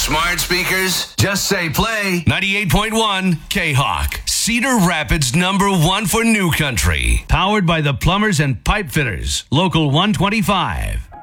smart speakers? Just say play 98.1 K-Hawk. Cedar Rapids #1 for New Country. Powered by the Plumbers and Pipe Fitters. Local 125.